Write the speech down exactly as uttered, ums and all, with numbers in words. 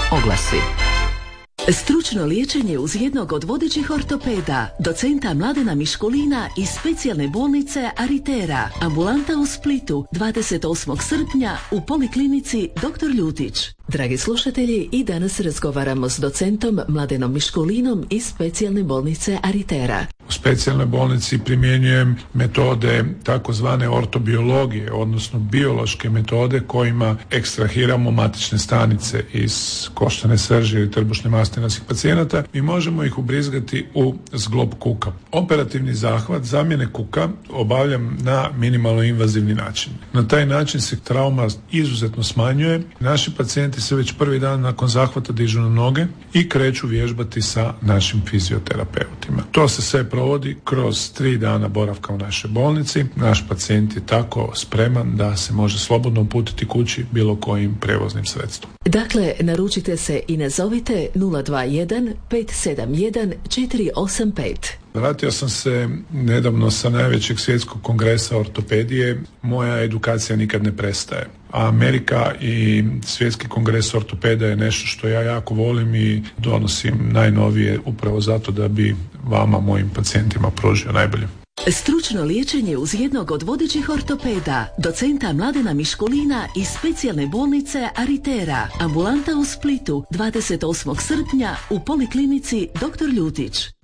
Oglasi. Stručno liječenje uz jednog od vodećih ortopeda, docenta Mladena Miškulina iz specijalne bolnice Aritera. Ambulanta u Splitu, dvadeset osmog srpnja u Poliklinici doktor Ljutić. Dragi slušatelji, i danas razgovaramo s docentom Mladenom Miškulinom iz specijalne bolnice Aritera. U specijalnoj bolnici primjenjujem metode takozvane ortobiologije, odnosno biološke metode kojima ekstrahiramo matične stanice iz koštane srži ili trbušne masti naših pacijenata i možemo ih ubrizgati u zglob kuka. Operativni zahvat zamjene kuka obavljam na minimalno invazivni način. Na taj način se trauma izuzetno smanjuje. Naši pacijenti se već prvi dan nakon zahvata dižu na noge i kreću vježbati sa našim fizioterapeutima. To se sve provodi kroz tri dana boravka u našoj bolnici. Naš pacijent je tako spreman da se može slobodno uputiti kući bilo kojim prevoznim sredstvom. Dakle, naručite se i nazovite nula dva jedan pet sedam jedan četiri osam pet. Vratio sam se nedavno sa najvećeg svjetskog kongresa ortopedije. Moja edukacija nikad ne prestaje. A Amerika i svjetski kongres ortopeda je nešto što ja jako volim i donosim najnovije upravo zato da bi vama, mojim pacijentima, pružio najbolje. Stručno liječenje uz jednog od vodećih ortopeda, docenta Mladena Miškulina iz specijalne bolnice Aritera. Ambulanta u Splitu, dvadeset osmog srpnja u Poliklinici doktor Ljutić.